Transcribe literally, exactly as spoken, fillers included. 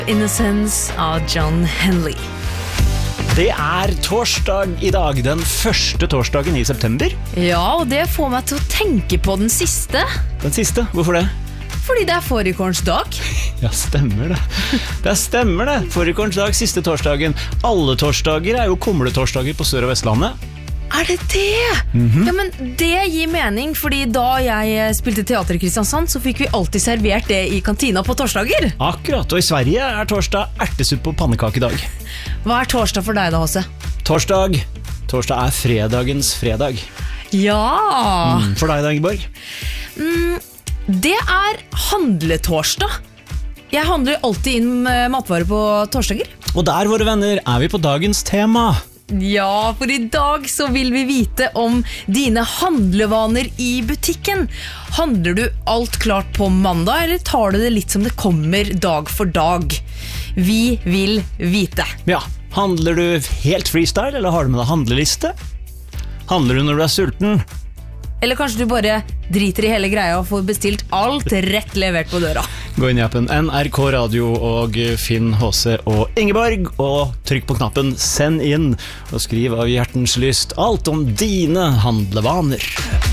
Innocence av John Henley. Det er torsdag i dag, den første torsdagen i september. Ja, og det får meg til å tenke på den siste. Den siste, hvorfor det? Fordi det er fårikålens dag. Ja, stemmer det. Det stemmer det. Fårikålens dag, siste torsdagen. Alle torsdager er jo kumletorsdager på Sør- og Vestlandet. Er det det? Mm-hmm. Ja, men det gir mening, fordi da jeg spilte teater i Kristiansand, så fikk vi alltid servert det i kantina på torsdager. Akkurat, og i Sverige er torsdag ertesuppe og pannekakedag. Hva er torsdag for deg da, Hasse? Torsdag. Torsdag er fredagens fredag. Ja! Mm, for deg da, Ingeborg? Mm, det er handletorsdag. Jeg handler alltid inn matvarer på torsdager. Og der, våre venner, er vi på dagens tema. Ja, for i dag så vil vi vite om dine handlevaner i butikken. Handler du alt klart på mandag, eller tar du det litt som det kommer dag for dag? Vi vil vite. Ja, handler du helt freestyle, eller har du med deg handleliste? Handler du når du er sulten? Eller kanskje du bare driter i hele greia og får bestilt alt rett levert på døra. Gå inn i appen N R K Radio og finn H C og Ingeborg, og trykk på knappen Send inn, og skriv av hjertens lyst alt om dine handlevaner.